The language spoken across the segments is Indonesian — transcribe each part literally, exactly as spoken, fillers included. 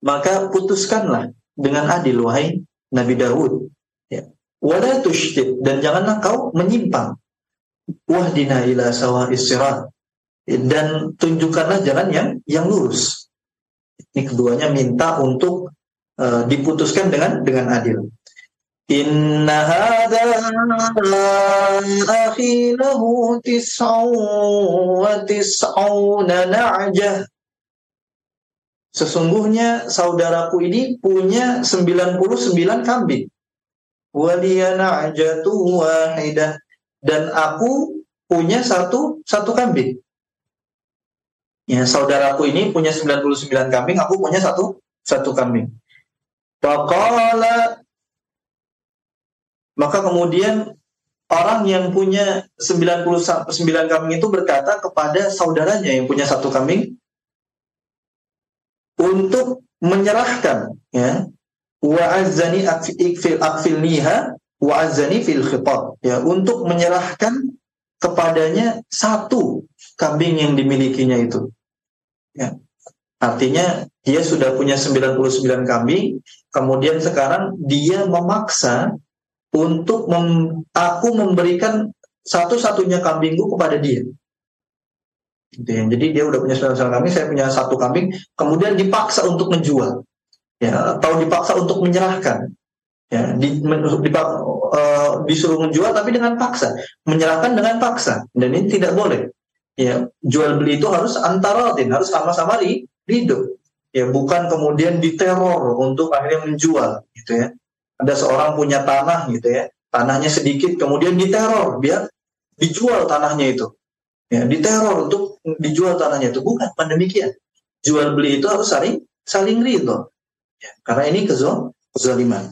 maka putuskanlah dengan adil wahai Nabi Daud. Ya. Wala tushdid, dan janganlah kau menyimpang. Wahdina ila sawa'is sirat, dan tunjukkanlah jalan yang yang lurus. Ini keduanya minta untuk uh, diputuskan dengan dengan adil. Inna hadza akhi lahu tis'un wa tis'una na'jah. Sesungguhnya saudaraku ini punya sembilan puluh sembilan kambing. Waliya na'jatu wahidah, dan aku punya satu satu kambing. Ya, saudaraku ini punya sembilan puluh sembilan kambing, aku punya satu satu kambing. Faqala, maka kemudian orang yang punya sembilan puluh sembilan kambing itu berkata kepada saudaranya yang punya satu kambing untuk menyerahkan, ya, wa azzani akfil akfilniha wa azzani fil khitab, ya, untuk menyerahkan kepadanya satu kambing yang dimilikinya itu. Ya. Artinya dia sudah punya sembilan puluh sembilan kambing, kemudian sekarang dia memaksa untuk mem, aku memberikan satu-satunya kambingku kepada dia. Gitu ya. Jadi dia udah punya sembilan puluh sembilan kambing, saya punya satu kambing, kemudian dipaksa untuk menjual, ya, atau dipaksa untuk menyerahkan, ya, di, men, dipak, uh, disuruh menjual tapi dengan paksa, menyerahkan dengan paksa, dan ini tidak boleh. Ya, jual beli itu harus antaratin, harus sama-sama ridho, ya, bukan kemudian diteror untuk akhirnya menjual, gitu ya. Ada seorang punya tanah, gitu ya, tanahnya sedikit, kemudian diteror biar dijual tanahnya itu. Ya, diteror untuk dijual tanahnya itu, bukan demikian. Jual beli itu harus saling saling ridho, ya, karena ini kezaliman.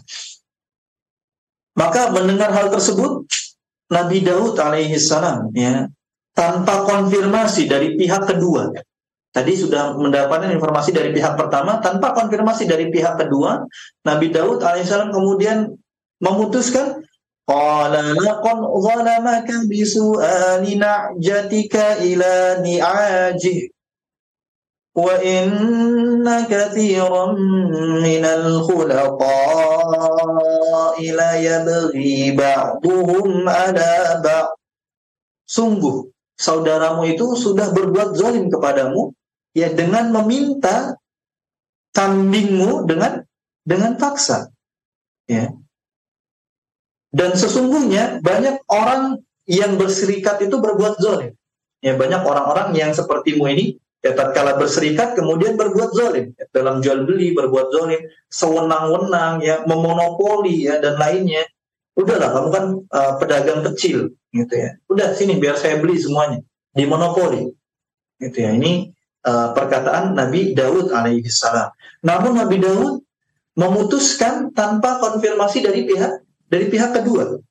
Maka mendengar hal tersebut, Nabi Daud alaihi salam, ya, tanpa konfirmasi dari pihak kedua. Tadi sudah mendapatkan informasi dari pihak pertama, tanpa konfirmasi dari pihak kedua, Nabi Daud alaihi salam kemudian memutuskan, qala laqad zalamaka bisu'ali na'jatika ila ni'ajih wa inna katsiran minal khulaqa'i la yabghi ba'duhum 'ala ba'd. Sungguh saudaramu itu sudah berbuat zalim kepadamu, ya, dengan meminta kambingmu dengan dengan paksa, ya. Dan sesungguhnya banyak orang yang berserikat itu berbuat zalim, ya, banyak orang-orang yang sepertimu ini, ya, tatkala berserikat kemudian berbuat zalim, ya, dalam jual beli berbuat zalim, sewenang-wenang, ya, memonopoli, ya, dan lainnya. Udahlah, kamu kan uh, pedagang kecil, gitu ya. Udah sini biar saya beli semuanya, dimonopoli, gitu ya. Ini uh, perkataan Nabi Daud alaihi salam. Namun Nabi Daud memutuskan tanpa konfirmasi dari pihak dari pihak kedua.